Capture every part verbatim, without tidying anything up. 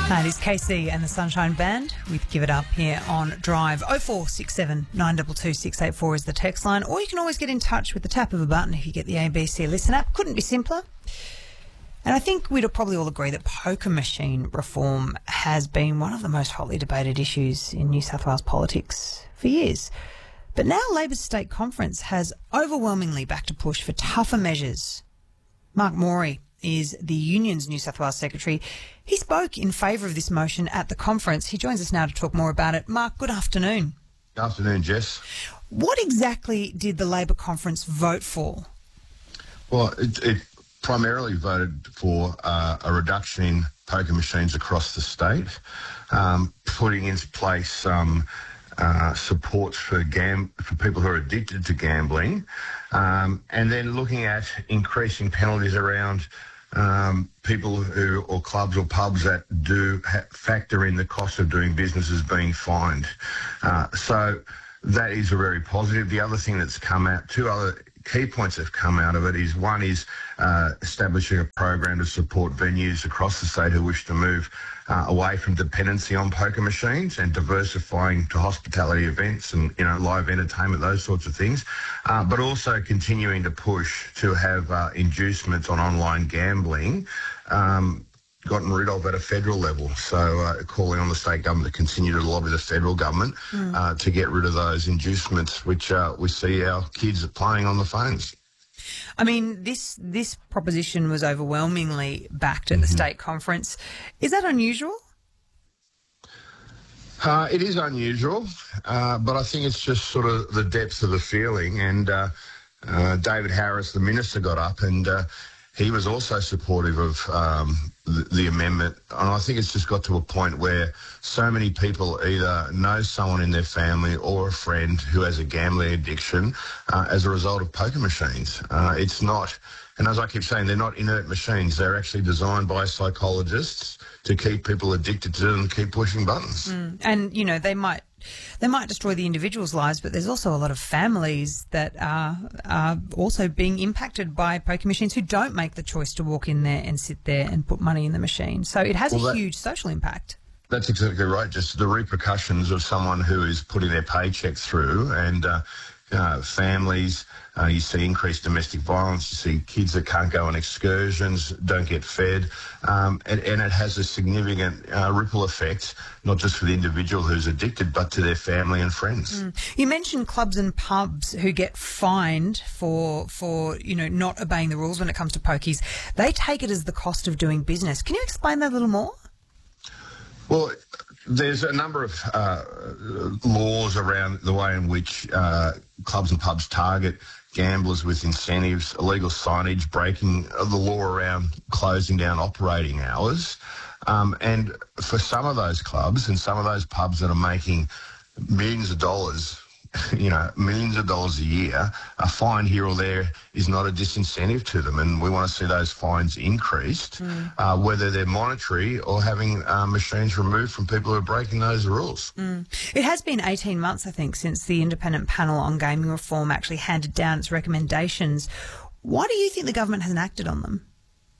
That is K C and the Sunshine Band with Give It Up here on Drive. oh four six seven, nine two two, six eight four is the text line, or you can always get in touch with the tap of a button if you get the A B C Listen app. Couldn't be simpler. And I think we'd probably all agree that poker machine reform has been one of the most hotly debated issues in New South Wales politics for years. But now Labor's state conference has overwhelmingly backed a push for tougher measures. Mark Morey is the union's New South Wales secretary. He spoke in favour of this motion at the conference. He joins us now to talk more about it. Mark, good afternoon. Good afternoon, Jess. What exactly did the Labor conference vote for? Well, it, it primarily voted for uh, a reduction in poker machines across the state, um, putting into place some uh, supports for gam- for people who are addicted to gambling, um, and then looking at increasing penalties around um, people who, or clubs or pubs that do ha- factor in the cost of doing business as being fined. Uh, so that is a very positive. The other thing that's come out, two other key points that have come out of it is, one is uh, establishing a program to support venues across the state who wish to move uh, away from dependency on poker machines and diversifying to hospitality events and, you know, live entertainment, those sorts of things, uh, but also continuing to push to have uh, inducements on online gambling um, gotten rid of at a federal level. So uh, calling on the state government to continue to lobby the federal government mm. uh, to get rid of those inducements, which uh, we see our kids are playing on the phones. I mean, this this proposition was overwhelmingly backed at mm-hmm. the state conference. Is that unusual? Uh, it is unusual, uh, but I think it's just sort of the depth of the feeling. And uh, uh, David Harris, the minister, got up and uh, he was also supportive of um, the, the amendment. And I think it's just got to a point where so many people either know someone in their family or a friend who has a gambling addiction uh, as a result of poker machines. Uh, it's not, and as I keep saying, they're not inert machines. They're actually designed by psychologists to keep people addicted to them and keep pushing buttons. Mm. And, you know, they might They might destroy the individual's lives, but there's also a lot of families that are, are also being impacted by poker machines who don't make the choice to walk in there and sit there and put money in the machine. So it has well, a that, huge social impact. That's exactly right. Just the repercussions of someone who is putting their paycheck through and uh, uh, families. Uh, you see increased domestic violence. You see kids that can't go on excursions, don't get fed, um, and, and it has a significant uh, ripple effect, not just for the individual who's addicted, but to their family and friends. Mm. You mentioned clubs and pubs who get fined for for you know not obeying the rules when it comes to pokies. They take it as the cost of doing business. Can you explain that a little more? Well, there's a number of uh, laws around the way in which uh, clubs and pubs target gamblers with incentives, illegal signage, breaking the law around closing down operating hours. Um, and for some of those clubs and some of those pubs that are making millions of dollars, you know, millions of dollars a year, a fine here or there is not a disincentive to them. And we want to see those fines increased, mm. uh, whether they're monetary or having uh, machines removed from people who are breaking those rules. Mm. It has been eighteen months, I think, since the independent panel on gaming reform actually handed down its recommendations. Why do you think the government hasn't acted on them?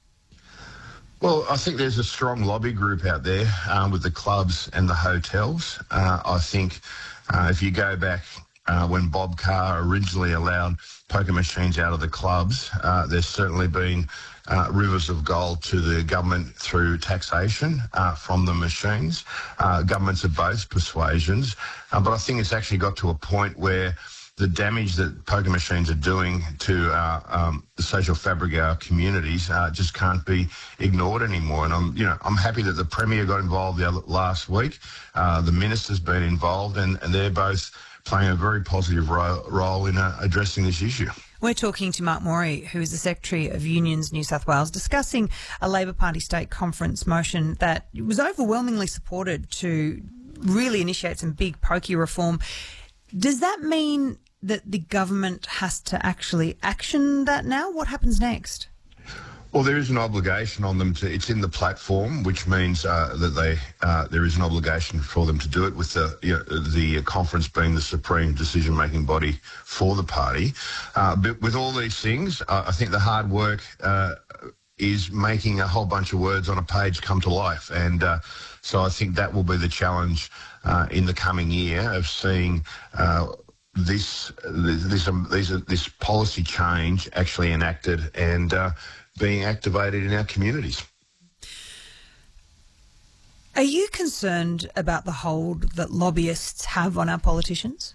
Well, I think there's a strong lobby group out there um, with the clubs and the hotels. Uh, I think uh, if you go back uh, when Bob Carr originally allowed poker machines out of the clubs, uh, there's certainly been uh, rivers of gold to the government through taxation uh, from the machines. Uh, governments of both persuasions. Uh, but I think it's actually got to a point where the damage that poker machines are doing to our, um, the social fabric of our communities uh, just can't be ignored anymore. And I'm, you know, I'm happy that the Premier got involved the other, last week. Uh, the Minister's been involved, and, and they're both playing a very positive ro- role in uh, addressing this issue. We're talking to Mark Morey, who is the Secretary of Unions New South Wales, discussing a Labor Party state conference motion that was overwhelmingly supported to really initiate some big pokey reform. Does that mean that the government has to actually action that now? What happens next? Well, there is an obligation on them to, it's in the platform, which means uh, that they uh, there is an obligation for them to do it, with the you know, the conference being the supreme decision-making body for the party. Uh, but with all these things, uh, I think the hard work uh, is making a whole bunch of words on a page come to life. And uh, so I think that will be the challenge uh, in the coming year of seeing uh, this this um, this, uh, this policy change actually enacted and uh, being activated in our communities. Are you concerned about the hold that lobbyists have on our politicians?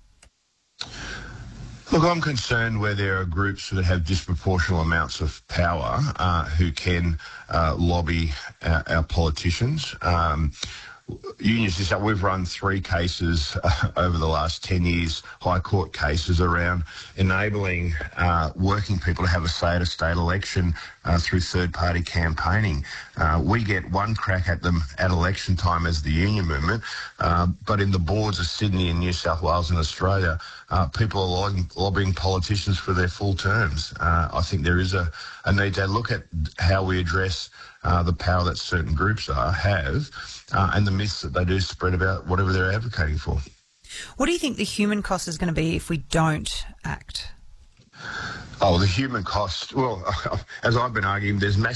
Look, I'm concerned where there are groups that have disproportionate amounts of power uh, who can uh, lobby our, our politicians. Um, Unions is that we've run three cases uh, over the last ten years, High Court cases around enabling uh, working people to have a say at a state election uh, through third-party campaigning. Uh, we get one crack at them at election time as the union movement, uh, but in the boards of Sydney and New South Wales and Australia, uh, people are lobbying, lobbying politicians for their full terms. Uh, I think there is a, a need to look at how we address uh, the power that certain groups are, have, uh, and the myths that they do spread about whatever they're advocating for. What do you think the human cost is going to be if we don't act? Oh, the human cost, well, as I've been arguing, there's massive